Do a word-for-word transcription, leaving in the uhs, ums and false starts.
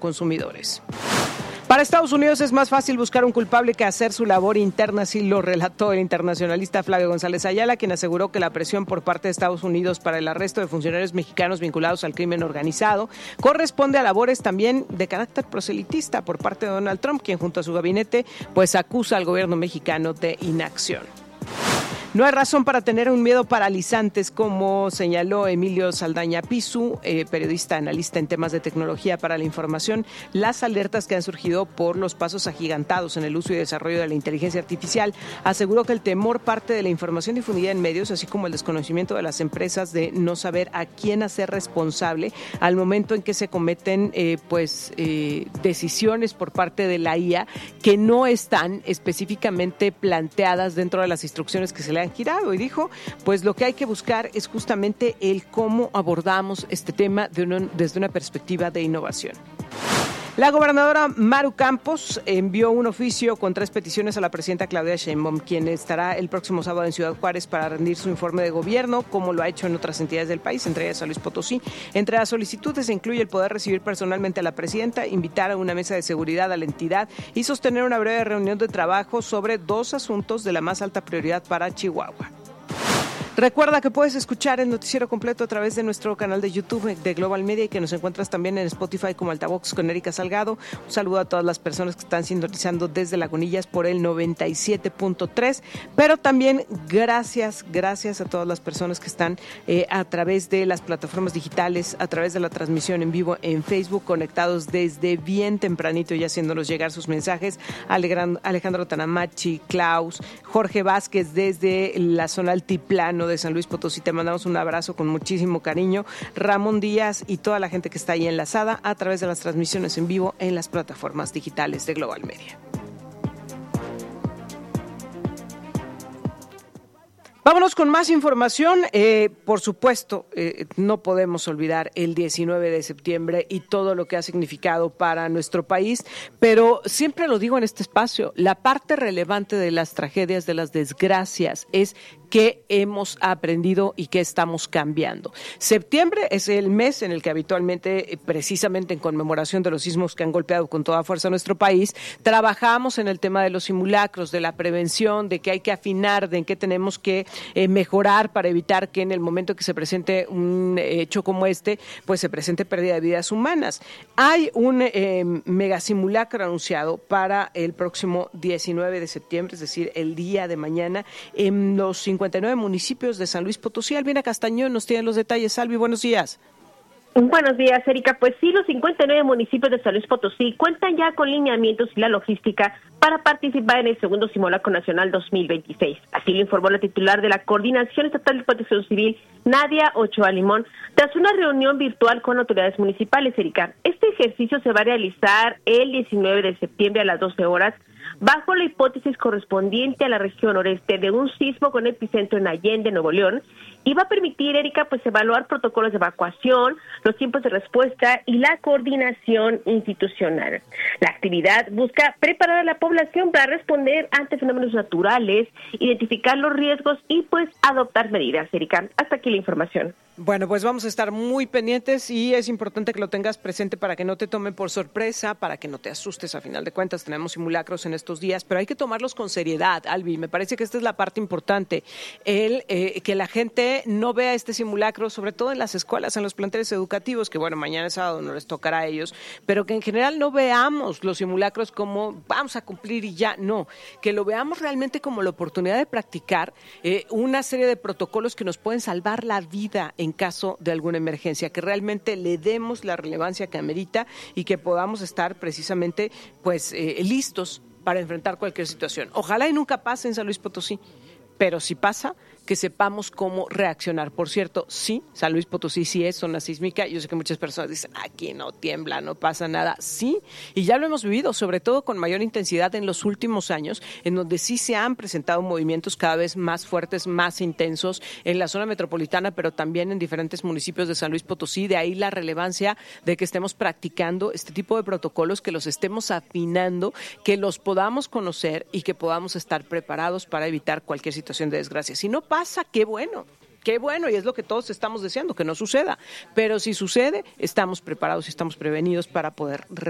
consumidores. Para Estados Unidos es más fácil buscar un culpable que hacer su labor interna, así lo relató el internacionalista Flavio González Ayala, quien aseguró que la presión por parte de Estados Unidos para el arresto de funcionarios mexicanos vinculados al crimen organizado corresponde a labores también de carácter proselitista por parte de Donald Trump, quien junto a su gabinete pues acusa al gobierno mexicano de inacción. No hay razón para tener un miedo paralizante, como señaló Emilio Saldaña Pisu, eh, periodista analista en temas de tecnología para la información. Las alertas que han surgido por los pasos agigantados en el uso y desarrollo de la inteligencia artificial. Aseguró que el temor parte de la información difundida en medios, así como el desconocimiento de las empresas de no saber a quién hacer responsable al momento en que se cometen eh, pues eh, decisiones por parte de la I A que no están específicamente planteadas dentro de las instrucciones que se le han girado, y dijo, pues lo que hay que buscar es justamente el cómo abordamos este tema de una, desde una perspectiva de innovación. La gobernadora Maru Campos envió un oficio con tres peticiones a la presidenta Claudia Sheinbaum, quien estará el próximo sábado en Ciudad Juárez para rendir su informe de gobierno, como lo ha hecho en otras entidades del país, entre ellas San Luis Potosí. Entre las solicitudes se incluye el poder recibir personalmente a la presidenta, invitar a una mesa de seguridad a la entidad y sostener una breve reunión de trabajo sobre dos asuntos de la más alta prioridad para Chihuahua. Recuerda que puedes escuchar el noticiero completo a través de nuestro canal de YouTube de Global Media y que nos encuentras también en Spotify como Altavox con Erika Salgado. Un saludo a todas las personas que están sintonizando desde Lagunillas por el noventa y siete punto tres, pero también gracias, gracias a todas las personas que están eh, a través de las plataformas digitales, a través de la transmisión en vivo en Facebook, conectados desde bien tempranito y haciéndonos llegar sus mensajes. Alejandro Tanamachi, Klaus, Jorge Vázquez desde la zona altiplano de San Luis Potosí, te mandamos un abrazo con muchísimo cariño. Ramón Díaz y toda la gente que está ahí enlazada a través de las transmisiones en vivo en las plataformas digitales de Global Media. Vámonos con más información. Eh, por supuesto, eh, no podemos olvidar el diecinueve de septiembre y todo lo que ha significado para nuestro país, pero siempre lo digo en este espacio, la parte relevante de las tragedias, de las desgracias, es qué hemos aprendido y qué estamos cambiando. Septiembre es el mes en el que habitualmente, precisamente en conmemoración de los sismos que han golpeado con toda fuerza nuestro país, trabajamos en el tema de los simulacros, de la prevención, de que hay que afinar, de en qué tenemos que eh, mejorar para evitar que en el momento que se presente un hecho como este, pues se presente pérdida de vidas humanas. Hay un eh, megasimulacro anunciado para el próximo diecinueve de septiembre, es decir, el día de mañana, en los cincuenta y nueve municipios de San Luis Potosí. Albina Castañón nos tiene los detalles. Albi, buenos días. Buenos días, Erika. Pues sí, los cincuenta y nueve municipios de San Luis Potosí cuentan ya con lineamientos y la logística para participar en el segundo Simulacro Nacional dos mil veintiséis. Así lo informó la titular de la Coordinación Estatal de Protección Civil, Nadia Ochoa Limón, tras una reunión virtual con autoridades municipales, Erika. Este ejercicio se va a realizar el diecinueve de septiembre a las doce horas, bajo la hipótesis correspondiente a la región noreste de un sismo con epicentro en Allende, Nuevo León, y va a permitir, Erika, pues evaluar protocolos de evacuación, los tiempos de respuesta y la coordinación institucional. La actividad busca preparar a la población para responder ante fenómenos naturales, identificar los riesgos y pues adoptar medidas, Erika. Hasta aquí la información. Bueno, pues vamos a estar muy pendientes y es importante que lo tengas presente para que no te tomen por sorpresa, para que no te asustes. A final de cuentas tenemos simulacros en estos días, pero hay que tomarlos con seriedad, Albi. Me parece que esta es la parte importante, el eh, que la gente no vea este simulacro, sobre todo en las escuelas, en los planteles educativos, que bueno, mañana es sábado, no les tocará a ellos, pero que en general no veamos los simulacros como vamos a cumplir y ya, no, que lo veamos realmente como la oportunidad de practicar eh, una serie de protocolos que nos pueden salvar la vida en caso de alguna emergencia, que realmente le demos la relevancia que amerita y que podamos estar precisamente pues eh, listos para enfrentar cualquier situación. Ojalá y nunca pase en San Luis Potosí, pero si pasa, que sepamos cómo reaccionar. Por cierto, sí, San Luis Potosí sí es zona sísmica. Yo sé que muchas personas dicen, aquí no tiembla, no pasa nada. Sí, y ya lo hemos vivido, sobre todo con mayor intensidad en los últimos años, en donde sí se han presentado movimientos cada vez más fuertes, más intensos en la zona metropolitana, pero también en diferentes municipios de San Luis Potosí. De ahí la relevancia de que estemos practicando este tipo de protocolos, que los estemos afinando, que los podamos conocer y que podamos estar preparados para evitar cualquier situación de desgracia. Si no pasa, qué bueno, qué bueno, y es lo que todos estamos deseando, que no suceda, pero si sucede, estamos preparados y estamos prevenidos para poder